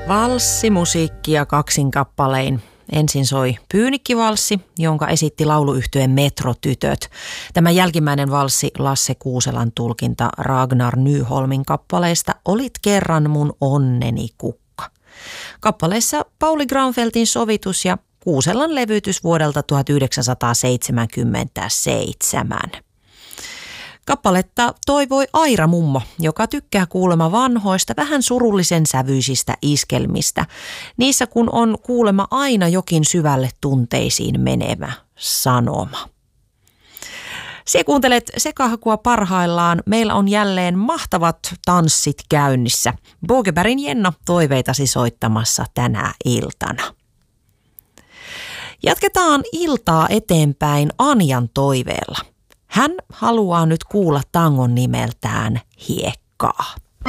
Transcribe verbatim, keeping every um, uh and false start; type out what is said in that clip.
Valssimusiikkia kaksin kappalein. Ensin soi Pyynikkivalssi, jonka esitti lauluyhtyeen Metrotytöt. Tämä jälkimmäinen valssi Lasse Kuuselan tulkinta Ragnar Nyholmin kappaleesta Olit kerran mun onneni kukka. Kappaleessa Pauli Granfeltin sovitus ja Kuuselan levytys vuodelta tuhatyhdeksänsataaseitsemänkymmentäseitsemän. Kappaletta toivoi Aira mummo, joka tykkää kuulemma vanhoista, vähän surullisen sävyisistä iskelmistä. Niissä kun on kuulemma aina jokin syvälle tunteisiin menevä sanoma. Sie kuuntelet Sekahakua parhaillaan. Meillä on jälleen mahtavat tanssit käynnissä. Bogebergin Jenna toiveitasi soittamassa tänä iltana. Jatketaan iltaa eteenpäin Anjan toiveella. Hän haluaa nyt kuulla tangon nimeltään Hiekkaa.